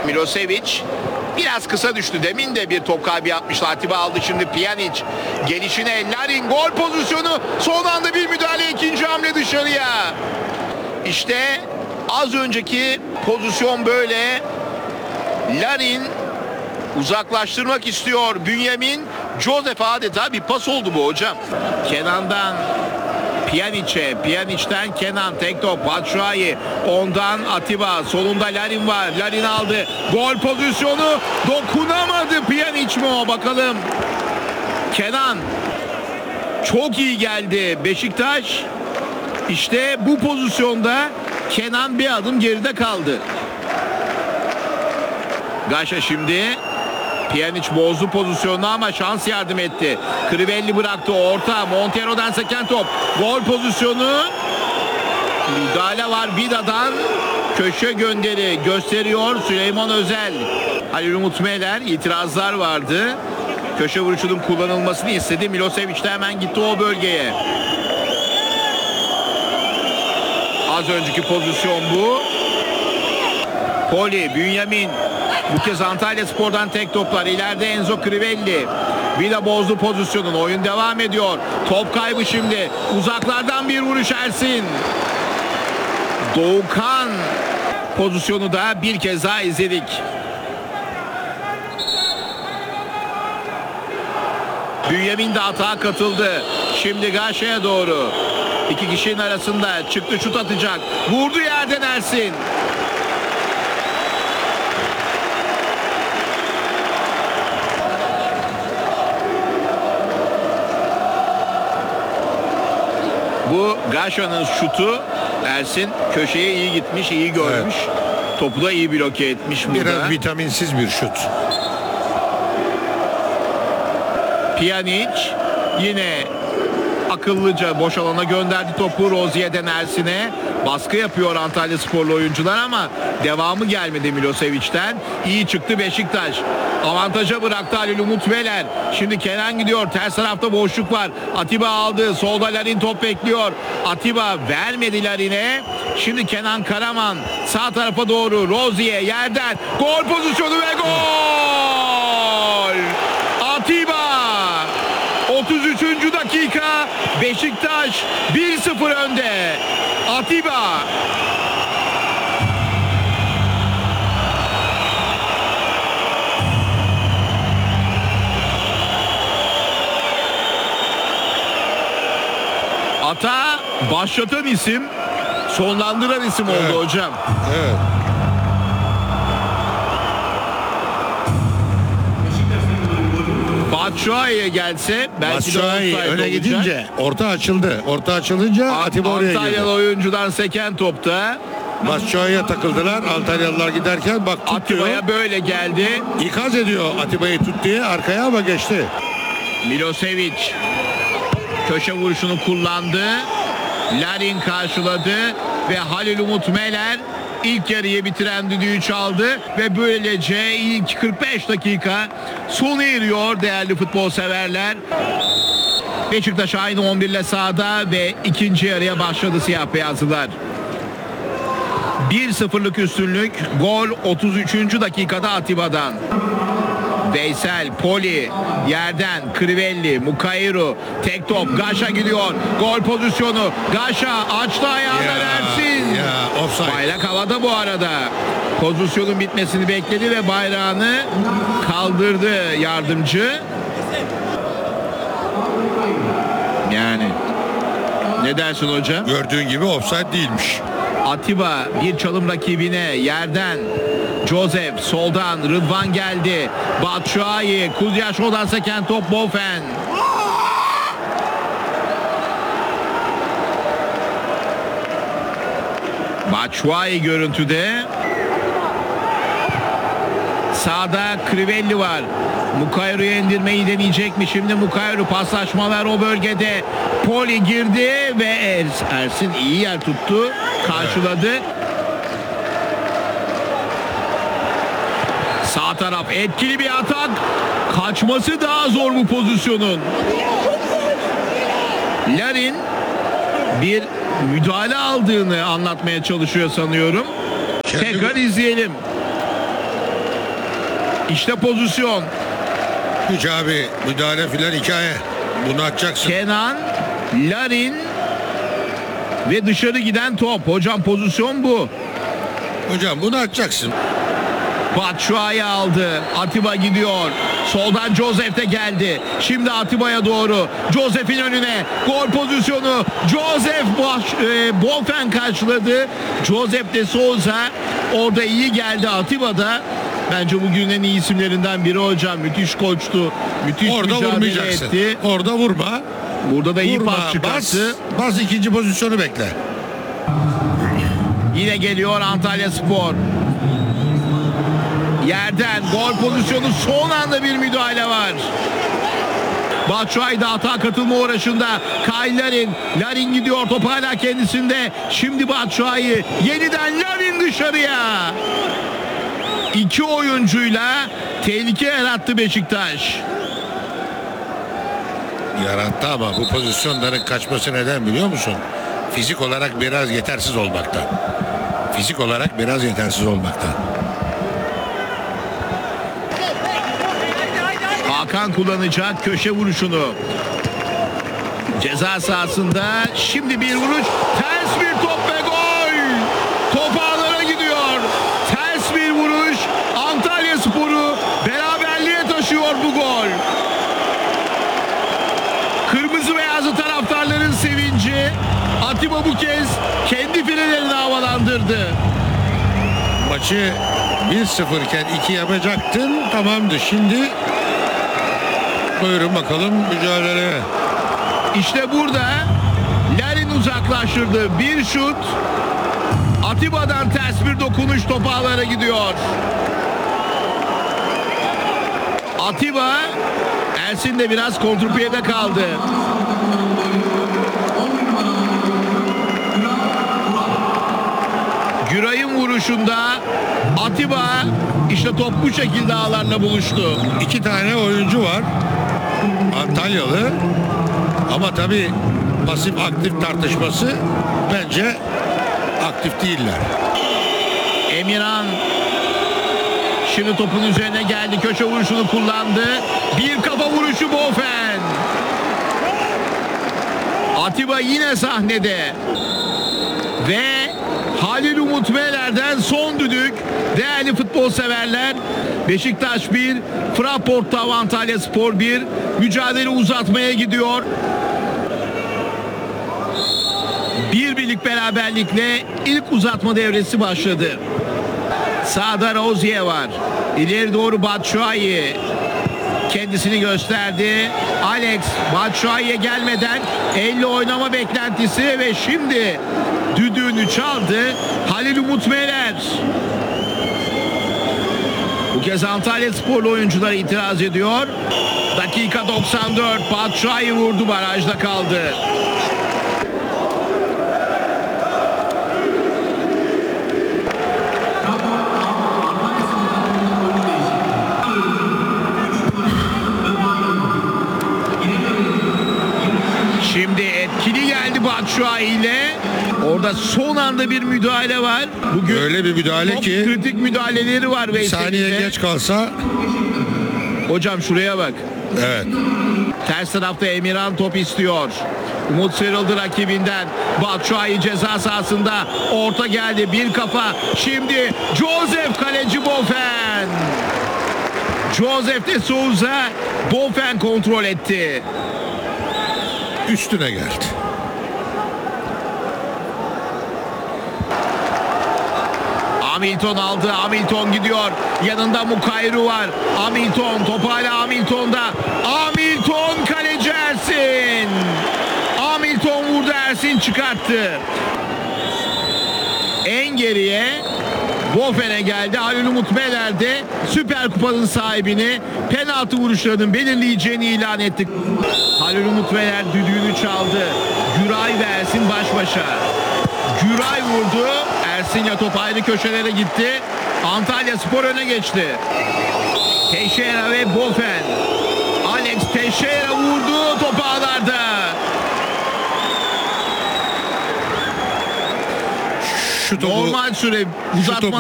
Milosevic biraz kısa düştü. Demin de bir top kaybı yapmıştı. Atiba aldı şimdi Pjanic. Gelişine Larin gol pozisyonu. Son anda bir müdahale, ikinci hamle dışarıya. İşte az önceki pozisyon böyle. Larin uzaklaştırmak istiyor. Bünyamin Joseph, adeta bir pas oldu bu hocam. Kenan'dan Pjanic'e, Pjanic'ten Kenan, tek top Batshuayi, ondan Atiba, solunda Larin var, Larin aldı, gol pozisyonu, dokunamadı. Pjanic mi o, bakalım. Kenan çok iyi geldi Beşiktaş. İşte bu pozisyonda Kenan bir adım geride kaldı. Gaşa şimdi. Pjanic bozdu pozisyonunu ama şans yardım etti. Crivelli bıraktı, orta. Montero'dan seken top. Gol pozisyonu. Müdahale var Vida'dan. Köşe gönderi gösteriyor Süleyman Özel. Halil Umut Meler, itirazlar vardı. Köşe vuruşunun kullanılmasını istedi. Milosevic de hemen gitti o bölgeye. Az önceki pozisyon bu. Poli, Bünyamin. Bu kez Antalyaspor'dan tek toplar. İleride Enzo Crivelli. Vida bozdu pozisyonun. Oyun devam ediyor. Top kaybı şimdi. Uzaklardan bir vuruş Ersin. Doğukan pozisyonu da bir kez daha izledik. Bünyamin de atağa katıldı. Şimdi Gaşa'ya doğru. İki kişinin arasında çıktı, şut atacak. Vurdu yerden Ersin. Bu Gaşa'nın şutu. Ersin köşeye iyi gitmiş, iyi görmüş. Evet. Topu da iyi bloke etmiş burada. Biraz vitaminsiz bir şut. Pjanic yine akıllıca boş alana gönderdi topu. Rozier'den Ersin'e. Baskı yapıyor Antalyasporlu oyuncular ama devamı gelmedi Milosevic'ten. İyi çıktı Beşiktaş. Avantaja bıraktı Halil Umut Meler. Şimdi Kenan gidiyor. Ters tarafta boşluk var. Atiba aldı. Solda Larin top bekliyor. Atiba vermedi Larin'e. Şimdi Kenan Karaman sağ tarafa doğru. Rozier yerden. Gol pozisyonu ve gol! Atiba! 33. dakika. Beşiktaş 1-0 önde. Atiba. Ata başlatan isim, sonlandıran isim oldu hocam. Evet. Batshuayi'ye gelse belki Batshuayi de öne gidince orta açıldı. Orta açılınca Atiba oraya girdi. Antalyalı oyuncudan seken topta. Batshuayi'ye takıldılar. Antalyalılar giderken bak tutuyor. Atiba'ya böyle geldi. İkaz ediyor Atiba'yı tut diye arkaya ama geçti. Milosevic köşe vuruşunu kullandı. Larin karşıladı ve Halil Umut Meler ilk yarıyı bitiren düdüğü çaldı ve böylece ilk 45 dakika sona eriyor değerli futbol severler. Beşiktaş aynı 11 ile sahada ve ikinci yarıya başladı siyah beyazlılar. 1-0'lık üstünlük, gol 33. dakikada Atiba'dan. Veysel, Poli, yerden Crivelli, Mukairu, tek top, Gaşa gidiyor, gol pozisyonu, Gaşa açtı ayağından Ersin. Offside. Bayrak havada bu arada. Pozisyonun bitmesini bekledi ve bayrağını kaldırdı yardımcı. Yani ne dersin hocam? Gördüğün gibi offside değilmiş. Atiba bir çalım rakibine yerden. Joseph soldan, Rıdvan geldi. Batshuayi, Kuzyaşo'dan seken top Bofen. Batshuayi görüntüde. Sağda Crivelli var. Mukairu'ya indirmeyi deneyecek mi? Şimdi Mukairu, paslaşmalar o bölgede. Poli girdi ve Ersin iyi yer tuttu. Karşıladı. Sağ taraf etkili bir atak. Kaçması daha zor bu pozisyonun. Larin bir müdahale aldığını anlatmaya çalışıyor sanıyorum. Tekrar izleyelim. İşte pozisyon. Hiç abi müdahale filan hikaye. Bunu atacaksın. Kenan, Larin ve dışarı giden top. Hocam pozisyon bu. Hocam bunu atacaksın. Batshuayi aldı. Atiba gidiyor. Soldan Joseph de geldi. Şimdi Atiba'ya doğru. Joseph'in önüne. Gol pozisyonu. Joseph Bofen karşıladı. Joseph de Souza orada iyi geldi. Atiba da bence bugünün en iyi isimlerinden biri hocam. Müthiş koçtu. Müthiş Orada mücadele vurmayacaksın. etti. Orada vurma. Burada da iyi Vurma. pas çıkarttı. Bas ikinci pozisyonu bekle. Yine geliyor Antalya Spor. Yerden gol pozisyonu, son anda bir müdahale var. Batshuayi da hata katılma uğraşında. Kyle Larin. Larin gidiyor, top hala kendisinde. Şimdi Batshuayi, yeniden Larin dışarıya. İki oyuncuyla tehlike yarattı Beşiktaş. Yarattı ama bu pozisyonların kaçması neden biliyor musun? Fizik olarak biraz yetersiz olmaktan. Fizik olarak biraz yetersiz olmaktan. Hakan kullanacak köşe vuruşunu. Ceza sahasında şimdi bir vuruş. Ters bir top ve gol. Top ağlara gidiyor. Ters bir vuruş. Antalya Sporu beraberliğe taşıyor bu gol. Kırmızı beyazlı taraftarların sevinci. Atiba bu kez kendi filelerini havalandırdı. Maçı 1-0 iken 2 yapacaktın. Tamamdı. Şimdi buyurun bakalım mücadele. İşte burada Larin uzaklaştırdı. Bir şut. Atiba'dan ters bir dokunuş, top ağlara gidiyor. Atiba, Ersin de biraz kontrpiyede kaldı. Güray'ın vuruşunda Atiba, işte top bu şekilde ağlarla buluştu. 2 tane oyuncu var. Antalyalı. Ama tabii pasif aktif tartışması bence aktif değiller. Emirhan şimdi topun üzerine geldi. Köşe vuruşunu kullandı. Bir kafa vuruşu Bofen. Atiba yine sahnede. Ve Halil Umut Meler'den son düdük. Değerli futbol severler. Beşiktaş 1, Fraport Tav Antalya Spor 1. Mücadele uzatmaya gidiyor. Bir birlik beraberlikle ilk uzatma devresi başladı. Sağda Rozier var. İleri doğru Batshuayi kendisini gösterdi. Alex Batshuayi'ye gelmeden elle oynama beklentisi ve şimdi düdüğünü çaldı Halil Umut Meler. Bu kez Antalya Sporlu oyuncular itiraz ediyor. Dakika 94. Batshuayi vurdu, barajda kaldı. Şimdi etkili geldi Batshuayi ile. Orada son anda bir müdahale var. Bugün Öyle bir müdahale çok ki kritik müdahaleleri var bir saniye Veysel'in de. geç kalsa Hocam şuraya bak. evet. Ters tarafta Emirhan top istiyor. Umut sıyrıldı rakibinden. Batshuayi ceza sahasında. Orta geldi. Bir kafa. Şimdi Joseph, kaleci Bofen. Joseph de Souza. Bofen kontrol etti. Üstüne geldi. Hamilton aldı. Hamilton gidiyor. Yanında Mukayru var. Hamilton, top hala Hamilton'da. Hamilton, kaleci Ersin. Hamilton vurdu, Ersin çıkarttı. En geriye Bofen'e geldi. Halil Umut Meler de Süper Kupa'nın sahibini penaltı vuruşlarının belirleyeceğini ilan etti. Halil Umut Meler düdüğünü çaldı. Güray ve Ersin baş başa. Güray vurdu. Ersin'le top ayrı köşelere gitti. Antalya Spor öne geçti. Teixeira ve Bofen. Alex Teixeira vurdu. Top ağlarda. Şu topu, Normal süre şu uzatma. topu